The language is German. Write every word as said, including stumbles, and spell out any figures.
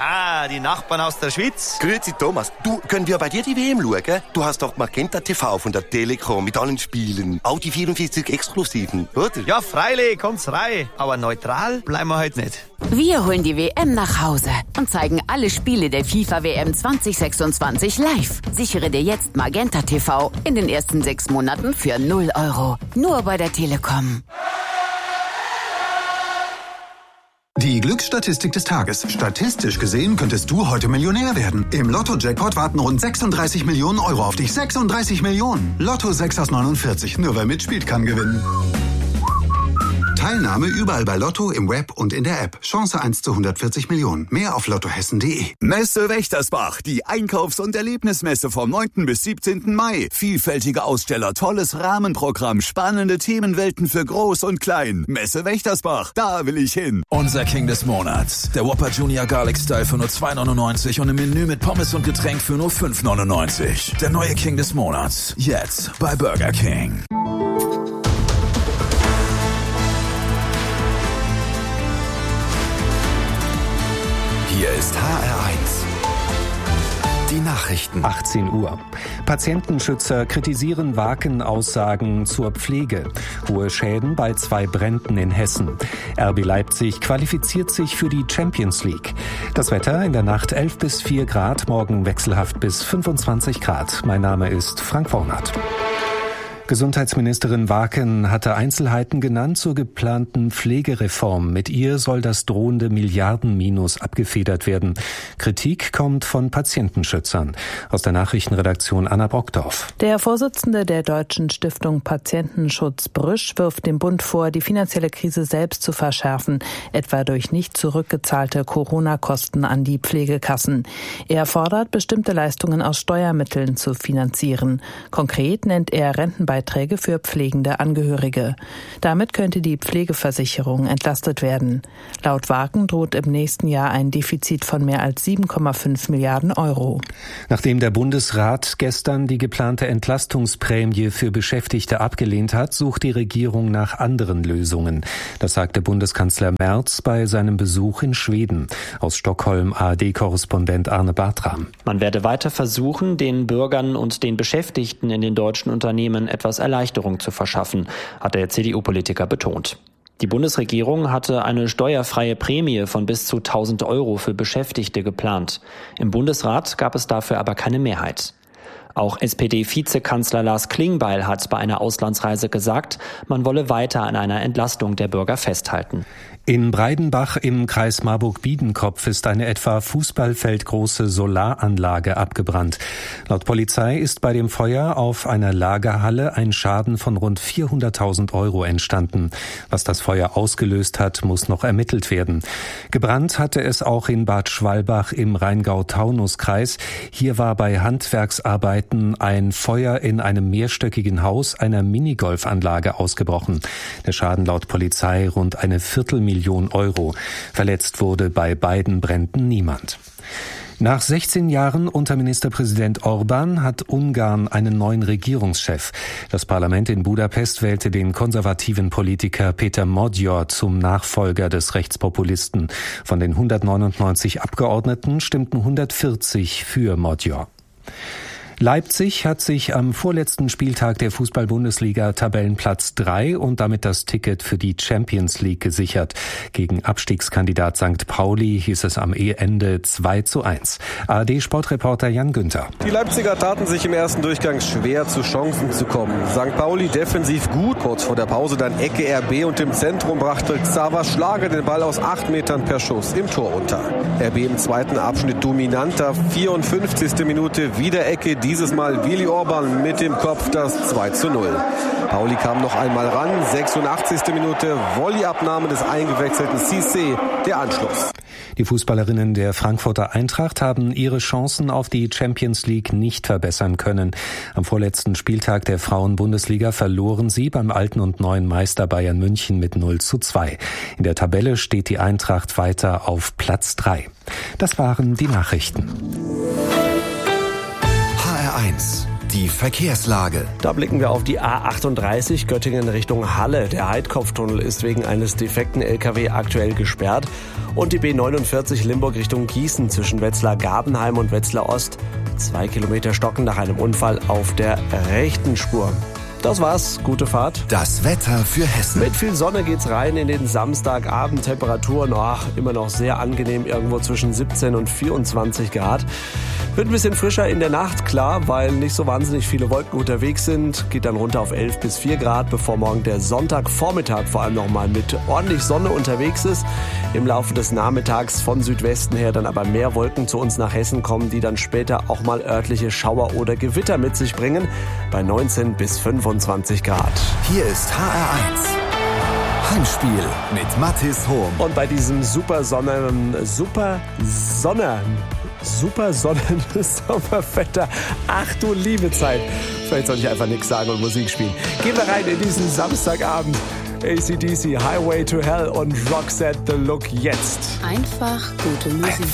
Ah, die Nachbarn aus der Schweiz. Grüezi Thomas, du, können wir bei dir die W M schauen? Du hast doch Magenta T V von der Telekom mit allen Spielen. Auch die vierundvierzig Exklusiven, oder? Ja, freilich, kommt's rein. Aber neutral bleiben wir heute nicht. Wir holen die W M nach Hause und zeigen alle Spiele der FIFA W M zwanzig sechsundzwanzig live. Sichere dir jetzt Magenta T V in den ersten sechs Monaten für null Euro. Nur bei der Telekom. Die Glücksstatistik des Tages. Statistisch gesehen könntest du heute Millionär werden. Im Lotto-Jackpot warten rund sechsunddreißig Millionen Euro auf dich. sechsunddreißig Millionen. Lotto sechs aus neunundvierzig. Nur wer mitspielt, kann gewinnen. Teilnahme überall bei Lotto, im Web und in der App. Chance eins zu hundertvierzig Millionen. Mehr auf lottohessen punkt de. Messe Wächtersbach, die Einkaufs- und Erlebnismesse vom neunten bis siebzehnten Mai. Vielfältige Aussteller, tolles Rahmenprogramm, spannende Themenwelten für Groß und Klein. Messe Wächtersbach, da will ich hin. Unser King des Monats. Der Whopper Junior Garlic Style für nur zwei neunundneunzig und im Menü mit Pommes und Getränk für nur fünf neunundneunzig. Der neue King des Monats. Jetzt bei Burger King. Hier ist H R eins. Die Nachrichten. achtzehn Uhr. Patientenschützer kritisieren Waken-Aussagen zur Pflege. Hohe Schäden bei zwei Bränden in Hessen. R B Leipzig qualifiziert sich für die Champions League. Das Wetter in der Nacht elf bis vier Grad, morgen wechselhaft bis fünfundzwanzig Grad. Mein Name ist Frank Vornat. Gesundheitsministerin Waken hatte Einzelheiten genannt zur geplanten Pflegereform. Mit ihr soll das drohende Milliardenminus abgefedert werden. Kritik kommt von Patientenschützern. Aus der Nachrichtenredaktion Anna Brockdorf. Der Vorsitzende der Deutschen Stiftung Patientenschutz Brüsch wirft dem Bund vor, die finanzielle Krise selbst zu verschärfen, etwa durch nicht zurückgezahlte Corona-Kosten an die Pflegekassen. Er fordert, bestimmte Leistungen aus Steuermitteln zu finanzieren. Konkret nennt er Rentenbeiträge Beiträge für pflegende Angehörige. Damit könnte die Pflegeversicherung entlastet werden. Laut Waken droht im nächsten Jahr ein Defizit von mehr als sieben Komma fünf Milliarden Euro. Nachdem der Bundesrat gestern die geplante Entlastungsprämie für Beschäftigte abgelehnt hat, sucht die Regierung nach anderen Lösungen. Das sagte Bundeskanzler Merz bei seinem Besuch in Schweden. Aus Stockholm A R D-Korrespondent Arne Bartram. Man werde weiter versuchen, den Bürgern und den Beschäftigten in den deutschen Unternehmen etwas Erleichterung zu verschaffen, hat der C D U-Politiker betont. Die Bundesregierung hatte eine steuerfreie Prämie von bis zu tausend Euro für Beschäftigte geplant. Im Bundesrat gab es dafür aber keine Mehrheit. Auch S P D-Vizekanzler Lars Klingbeil hat bei einer Auslandsreise gesagt, man wolle weiter an einer Entlastung der Bürger festhalten. In Breidenbach im Kreis Marburg-Biedenkopf ist eine etwa fußballfeldgroße Solaranlage abgebrannt. Laut Polizei ist bei dem Feuer auf einer Lagerhalle ein Schaden von rund vierhunderttausend Euro entstanden. Was das Feuer ausgelöst hat, muss noch ermittelt werden. Gebrannt hatte es auch in Bad Schwalbach im Rheingau-Taunus-Kreis. Hier war bei Handwerksarbeiten ein Feuer in einem mehrstöckigen Haus einer Minigolfanlage ausgebrochen. Der Schaden laut Polizei rund eine Viertelmillion Euro. Verletzt wurde bei beiden Bränden niemand. Nach sechzehn Jahren unter Ministerpräsident Orban hat Ungarn einen neuen Regierungschef. Das Parlament in Budapest wählte den konservativen Politiker Peter Magyar zum Nachfolger des Rechtspopulisten. Von den hundertneunundneunzig Abgeordneten stimmten hundertvierzig für Magyar. Leipzig hat sich am vorletzten Spieltag der Fußball-Bundesliga Tabellenplatz drei und damit das Ticket für die Champions League gesichert. Gegen Abstiegskandidat Sankt Pauli hieß es am Ende zwei zu eins. A R D-Sportreporter Jan Günther. Die Leipziger taten sich im ersten Durchgang schwer, zu Chancen zu kommen. Sankt Pauli defensiv gut, kurz vor der Pause dann Ecke R B und im Zentrum brachte Xaver Schlager den Ball aus acht Metern per Schuss im Tor unter. R B im zweiten Abschnitt dominanter, vierundfünfzigste Minute wieder Ecke, dieses Mal Willi Orban mit dem Kopf das zwei zu null. Pauli kam noch einmal ran, sechsundachtzigste Minute, Volleyabnahme des eingewechselten Cissé, der Anschluss. Die Fußballerinnen der Frankfurter Eintracht haben ihre Chancen auf die Champions League nicht verbessern können. Am vorletzten Spieltag der Frauen-Bundesliga verloren sie beim alten und neuen Meister Bayern München mit null zu zwei. In der Tabelle steht die Eintracht weiter auf Platz drei. Das waren die Nachrichten. H R eins. Die Verkehrslage. Da blicken wir auf die A achtunddreißig Göttingen Richtung Halle. Der Heidkopftunnel ist wegen eines defekten L K W aktuell gesperrt. Und die B neunundvierzig Limburg Richtung Gießen zwischen Wetzlar-Gabenheim und Wetzlar-Ost. Zwei Kilometer Stocken nach einem Unfall auf der rechten Spur. Das war's, gute Fahrt. Das Wetter für Hessen. Mit viel Sonne geht's rein in den Samstagabend. Temperaturen, oh, immer noch sehr angenehm, irgendwo zwischen siebzehn und vierundzwanzig Grad. Wird ein bisschen frischer in der Nacht, klar, weil nicht so wahnsinnig viele Wolken unterwegs sind. Geht dann runter auf elf bis vier Grad, bevor morgen der Sonntagvormittag vor allem nochmal mit ordentlich Sonne unterwegs ist. Im Laufe des Nachmittags von Südwesten her dann aber mehr Wolken zu uns nach Hessen kommen, die dann später auch mal örtliche Schauer oder Gewitter mit sich bringen. Bei neunzehn bis fünfundzwanzig Grad. Hier ist H R eins. Heimspiel mit Mathis Hohm. Und bei diesem super Sonnen, super Sonnen, super Sonnen, Sommerwetter. Ach du liebe Zeit. Vielleicht soll ich einfach nichts sagen und Musik spielen. Gehen wir rein in diesen Samstagabend. A C D C, Highway to Hell und Roxette The Look jetzt. Einfach gute Musik.